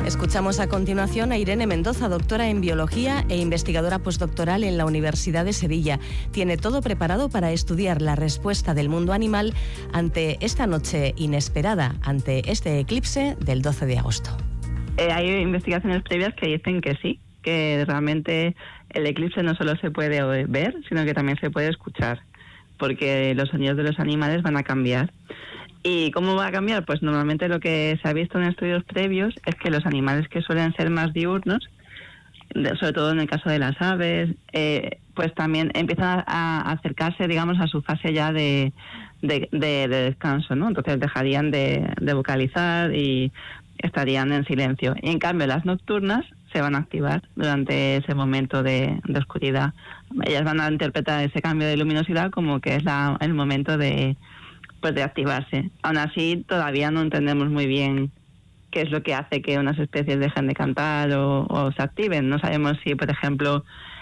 Escuchamos a continuación a Irene Mendoza, doctora en Biología e investigadora postdoctoral en la Universidad de Sevilla. Tiene todo preparado para estudiar la respuesta del mundo animal ante esta noche inesperada, ante este eclipse del 12 de agosto. Hay investigaciones previas que dicen que sí, que realmente el eclipse no solo se puede ver, sino que también se puede escuchar, porque los sonidos de los animales van a cambiar. ¿Y cómo va a cambiar? Pues normalmente lo que se ha visto en estudios previos es que los animales que suelen ser más diurnos, sobre todo en el caso de las aves, pues también empiezan a acercarse, digamos, a su fase ya de descanso, ¿no? Entonces dejarían de vocalizar y estarían en silencio. Y en cambio las nocturnas se van a activar durante ese momento de oscuridad. Ellas van a interpretar ese cambio de luminosidad como que es el momento de activarse. Aún así, todavía no entendemos muy bien qué es lo que hace que unas especies dejen de cantar o se activen. No sabemos si, por ejemplo,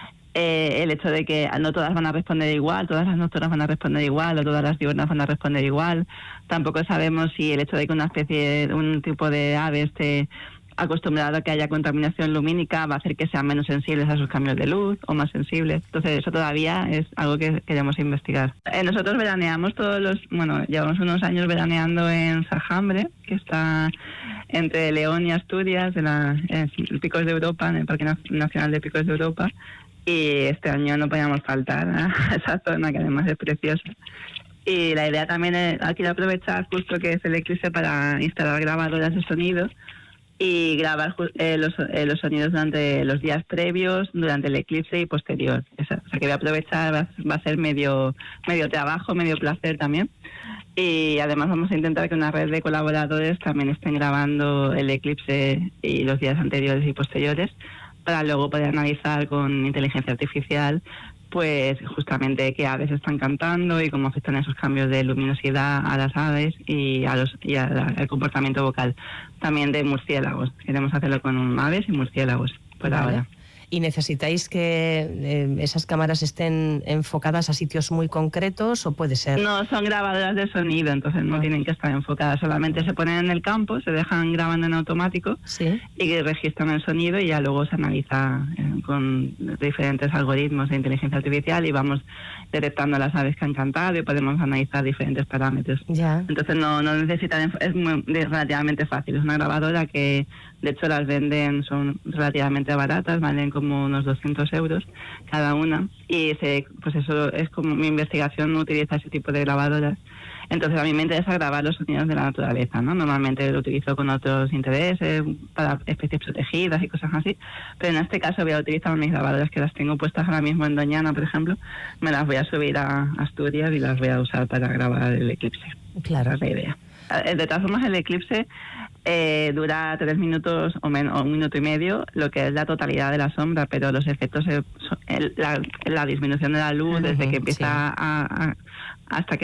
el hecho de que no todas van a responder igual, todas las nocturnas van a responder igual o todas las diurnas van a responder igual. Tampoco sabemos si el hecho de que una especie, un tipo de ave esté acostumbrado a que haya contaminación lumínica va a hacer que sean menos sensibles a sus cambios de luz o más sensibles. Entonces eso todavía es algo que queremos investigar. Nosotros veraneamos llevamos unos años veraneando en Sajambre, que está entre León y Asturias, en Picos de Europa, en el Parque Nacional de Picos de Europa, y este año no podíamos faltar a esa zona, que además es preciosa. Y la idea también es aquí aprovechar justo que es el eclipse para instalar grabadoras de sonido y grabar los sonidos durante los días previos, durante el eclipse y posterior. O sea que voy a aprovechar, va a ser medio trabajo, medio placer también. Y además vamos a intentar que una red de colaboradores también estén grabando el eclipse y los días anteriores y posteriores, para luego poder analizar con inteligencia artificial pues justamente qué aves están cantando y cómo afectan esos cambios de luminosidad a las aves y al comportamiento vocal. También de murciélagos. Queremos hacerlo con aves y murciélagos por ahora. ¿Y necesitáis que esas cámaras estén enfocadas a sitios muy concretos o puede ser? No, son grabadoras de sonido, entonces no tienen que estar enfocadas. Solamente se ponen en el campo, se dejan grabando en automático, ¿sí? Y que registran el sonido y ya luego se analiza con diferentes algoritmos de inteligencia artificial y vamos detectando las aves que han cantado y podemos analizar diferentes parámetros. Ya. Entonces no necesitan, es relativamente fácil. Es una grabadora que de hecho las venden, son relativamente baratas, valen como unos 200 euros cada una, y pues eso es como mi investigación utiliza ese tipo de grabadoras. Entonces a mí me interesa grabar los sonidos de la naturaleza, ¿no? Normalmente lo utilizo con otros intereses, para especies protegidas y cosas así, pero en este caso voy a utilizar mis grabadoras que las tengo puestas ahora mismo en Doñana, por ejemplo. Me las voy a subir a Asturias y las voy a usar para grabar el eclipse. Claro. Esa es la idea. De todas formas, el eclipse dura 3 minutos o 1 minuto y medio, lo que es la totalidad de la sombra, pero los efectos, la disminución de la luz desde que empieza hasta que